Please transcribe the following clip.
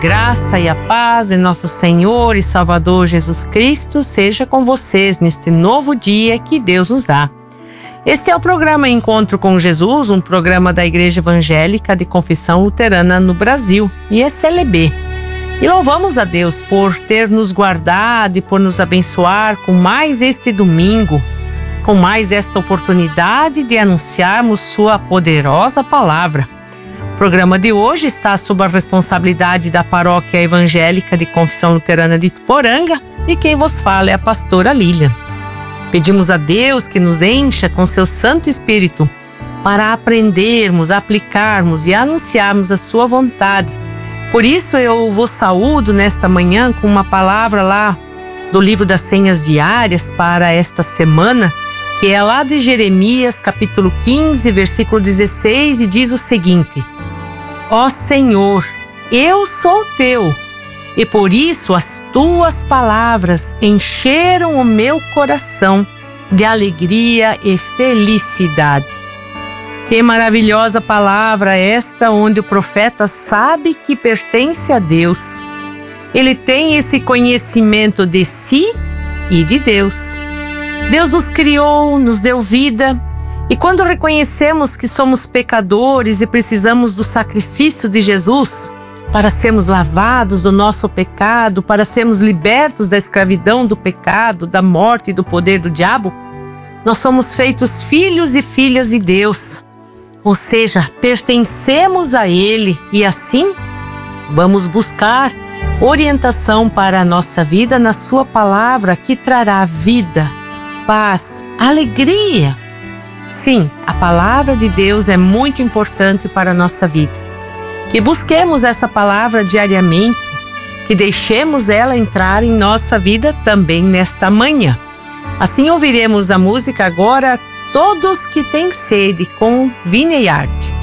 Graça e a paz de nosso Senhor e Salvador Jesus Cristo seja com vocês neste novo dia que Deus nos dá. Este é o programa Encontro com Jesus, um programa da Igreja Evangélica de Confissão Luterana no Brasil, IECLB. E louvamos a Deus por ter nos guardado e por nos abençoar com mais este domingo, com mais esta oportunidade de anunciarmos Sua poderosa palavra. O programa de hoje está sob a responsabilidade da Paróquia Evangélica de Confissão Luterana de Ituporanga e quem vos fala é a pastora Lilian. Pedimos a Deus que nos encha com seu Santo Espírito para aprendermos, aplicarmos e anunciarmos a sua vontade. Por isso eu vos saúdo nesta manhã com uma palavra lá do livro das senhas diárias para esta semana, que é lá de Jeremias, capítulo 15, versículo 16, e diz o seguinte: Ó Senhor, eu sou teu, e por isso as tuas palavras encheram o meu coração de alegria e felicidade. Que maravilhosa palavra esta, onde o profeta sabe que pertence a Deus. Ele tem esse conhecimento de si e de Deus. Deus nos criou, nos deu vida, e quando reconhecemos que somos pecadores e precisamos do sacrifício de Jesus para sermos lavados do nosso pecado, para sermos libertos da escravidão do pecado, da morte e do poder do diabo, nós somos feitos filhos e filhas de Deus. Ou seja, pertencemos a Ele e assim vamos buscar orientação para a nossa vida na Sua palavra, que trará vida, paz, alegria. Sim, a palavra de Deus é muito importante para a nossa vida. Que busquemos essa palavra diariamente, que deixemos ela entrar em nossa vida também nesta manhã. Assim ouviremos a música agora Todos que têm sede, com Vini e Arte.